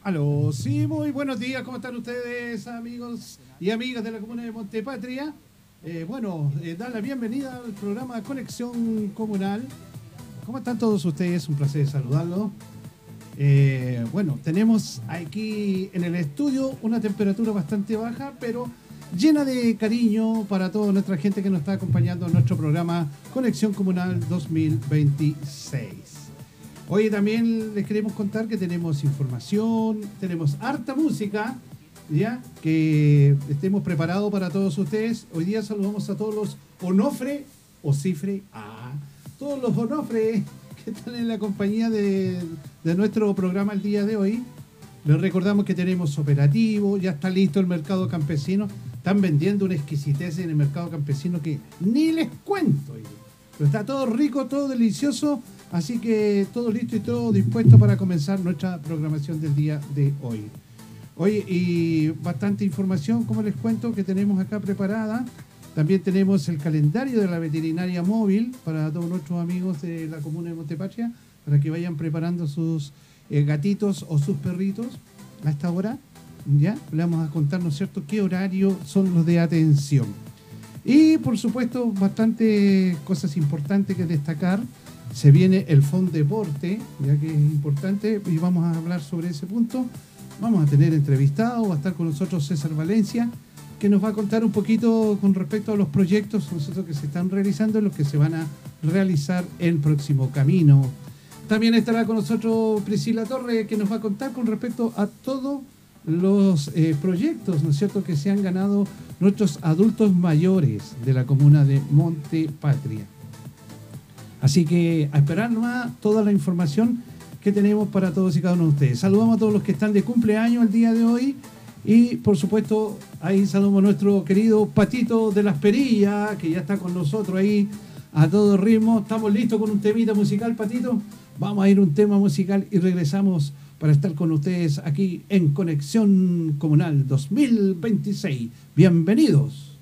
Aló, sí, muy buenos días, ¿cómo están ustedes, amigos y amigas de la comuna de Montepatria? Dar la bienvenida al programa Conexión Comunal. ¿Cómo están todos ustedes? Un placer saludarlos. Tenemos aquí en el estudio una temperatura bastante baja, pero llena de cariño para toda nuestra gente que nos está acompañando en nuestro programa Conexión Comunal 2026. Hoy también les queremos contar que tenemos información, tenemos harta música, ya que estemos preparados para todos ustedes. Hoy día saludamos a todos los Onofre o Cifre, todos los Onofre que están en la compañía de nuestro programa el día de hoy. Les recordamos que tenemos operativo, ya está listo el mercado campesino. Están vendiendo una exquisitez en el mercado campesino que ni les cuento. Pero está todo rico, todo delicioso. Así que todo listo y todo dispuesto para comenzar nuestra programación del día de hoy. Hoy y bastante información, como les cuento, que tenemos acá preparada. También tenemos el calendario de la veterinaria móvil para todos nuestros amigos de la comuna de Montepatria, para que vayan preparando sus gatitos o sus perritos a esta hora. Ya le vamos a contar, ¿no es cierto?, qué horario son los de atención. Y, por supuesto, bastante cosas importantes que destacar. Se viene el Fondeporte, ya que es importante, y vamos a hablar sobre ese punto. Vamos a tener entrevistado, va a estar con nosotros César Valencia, que nos va a contar un poquito con respecto a los proyectos nosotros que se están realizando y los que se van a realizar en próximo camino. También estará con nosotros Priscila Torre, que nos va a contar con respecto a todos los proyectos, ¿no es cierto?, que se han ganado nuestros adultos mayores de la comuna de Montepatria. Así que a esperar nomás toda la información que tenemos para todos y cada uno de ustedes. Saludamos a todos los que están de cumpleaños el día de hoy y, por supuesto, ahí saludamos a nuestro querido Patito de las Perillas, que ya está con nosotros ahí a todo ritmo. ¿Estamos listos con un temita musical, Patito? Vamos a ir a un tema musical y regresamos para estar con ustedes aquí en Conexión Comunal 2026. Bienvenidos.